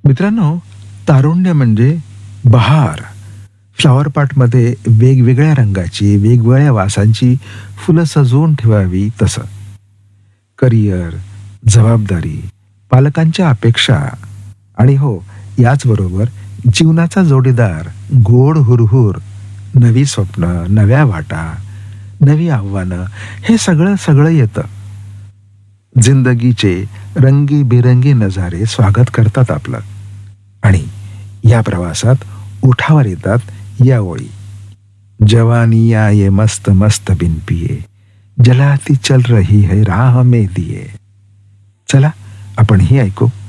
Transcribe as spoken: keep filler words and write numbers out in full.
मित्रांनो, तारुण्य म्हणजे बहार. फ्लॉवर पॉटमध्ये वेगवेगळ्या रंगाची, वेगवेगळ्या वासांची फुलं सजवून ठेवावी तसं. करिअर, जबाबदारी, पालकांच्या अपेक्षा आणि हो, याचबरोबर जीवनाचा जोडीदार, गोड हुरहुर, नवी स्वप्न, नव्या वाटा, नवी आव्हानं, हे सगळं सगळं येतं. जिंदगीचे रंगीबेरंगी नजारे स्वागत करतात आपलं. आणि या प्रवासात ओठावर येतात या ओळी: जवानी आये मस्त मस्त बिन पिये, जलाती चल रही है राह में दिये. चला, आपण ही ऐकू.